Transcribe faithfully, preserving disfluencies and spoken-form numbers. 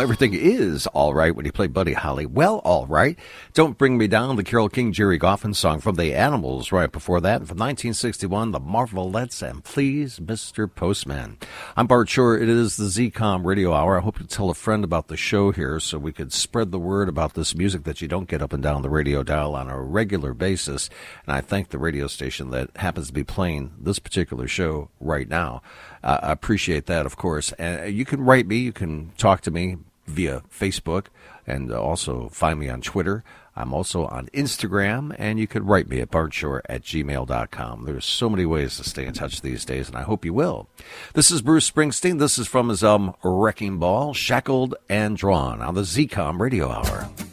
everything is all right when you play Buddy Holly. Well, all right. Don't Bring Me Down, the Carole King, Jerry Goffin song from The Animals right before that. And from nineteen sixty-one, the Marvelettes and Please, Mister Postman. I'm Bart Shore. It is the Z COM Radio Hour. I hope you tell a friend about the show here so we could spread the word about this music that you don't get up and down the radio dial on a regular basis. And I thank the radio station that happens to be playing this particular show right now. Uh, I appreciate that, of course. And you can write me. You can talk to me via Facebook and also find me on Twitter. I'm also on Instagram, and you can write me at bartshore at gmail dot com. There's so many ways to stay in touch these days, and I hope you will. This is Bruce Springsteen. This is from his album Wrecking Ball, Shackled and Drawn on the Z COM Radio Hour.